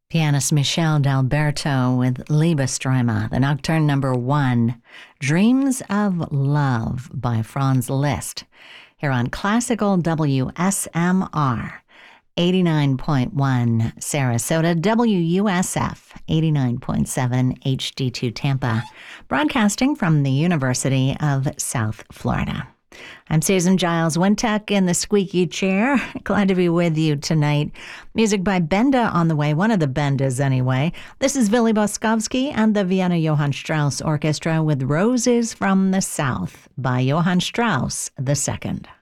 Pianist Michelle D'Alberto with Liebesträume, the Nocturne number 1, Dreams of Love by Franz Liszt, here on Classical WSMR, 89.1 Sarasota, WUSF, 89.7 HD2 Tampa, broadcasting from the University of South Florida. I'm Susan Giles Wintuck in the squeaky chair. Glad to be with you tonight. Music by Benda on the way, one of the Bendas anyway. This is Willy Boskovsky and the Vienna Johann Strauss Orchestra with Roses from the South by Johann Strauss II.